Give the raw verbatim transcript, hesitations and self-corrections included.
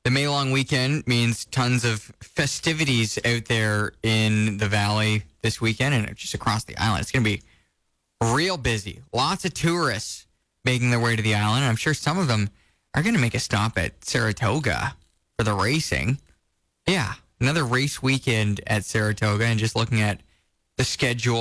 The May long weekend means tons of festivities out there in the valley this weekend and just across the island. It's going to be real busy. Lots of tourists making their way to the island. I'm sure some of them are going to make a stop at Saratoga for the racing. Yeah, another race weekend at Saratoga, and just looking at the schedule